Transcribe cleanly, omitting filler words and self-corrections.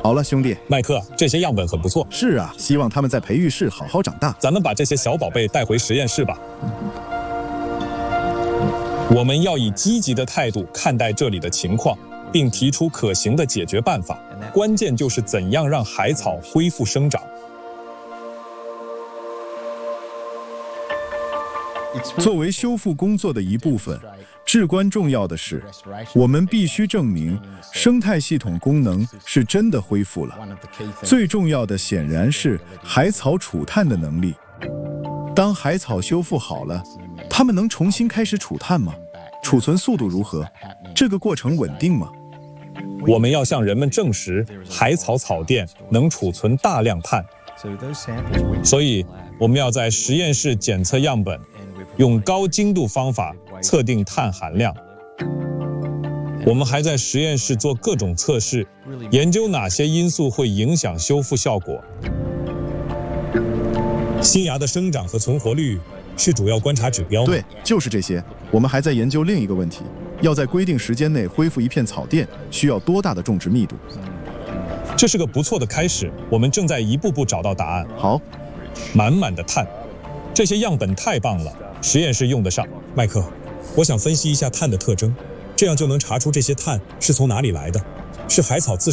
好了，兄弟。 麦克，这些样本很不错。 是啊，希望他们在培育室好好长大。 咱们把这些小宝贝带回实验室吧。我们要以积极的态度看待这里的情况，并提出可行的解决办法。关键就是怎样让海草恢复生长。 作为修复工作的一部分，至关重要的是，我们必须证明生态系统功能是真的恢复了。最重要的显然是海草储碳的能力。当海草修复好了，它们能重新开始储碳吗？储存速度如何？这个过程稳定吗？ 我们要向人们证实海草草垫能储存大量碳，所以我们要在实验室检测样本，用高精度方法测定碳含量。我们还在实验室做各种测试，研究哪些因素会影响修复效果。 新芽的生长和存活率是主要观察指标吗？ 对，就是这些。我们还在研究另一个问题，要在规定时间内恢复一片草垫，需要多大的种植密度？ 这是个不错的开始，我们正在一步步找到答案。 好， 满满的碳，这些样本太棒了，实验室用得上。 麦克，我想分析一下碳的特征，这样就能查出这些碳是从哪里来的，是海草自